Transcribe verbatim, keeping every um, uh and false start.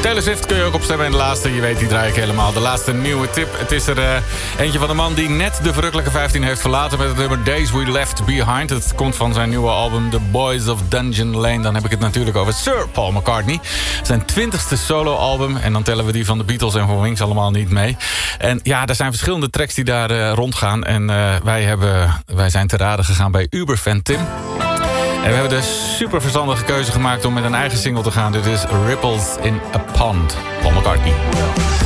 Taylor Swift kun je ook opstemmen. En de laatste, je weet, die draai ik helemaal. De laatste nieuwe tip. Het is er uh, eentje van de man die net de verrukkelijke vijftien heeft verlaten... met het nummer Days We Left Behind. Het komt van zijn nieuwe album The Boys of Dungeon Lane. Dan heb ik het natuurlijk over Sir Paul McCartney. Zijn twintigste soloalbum. En dan tellen we die van de Beatles en van Wings allemaal niet mee. En ja, er zijn verschillende tracks die daar uh, rondgaan. En uh, wij, hebben, wij zijn te raden gegaan bij Uberfan Tim. En we hebben de super verstandige keuze gemaakt om met een eigen single te gaan. Dit is Ripples in a Pond, Paul McCartney.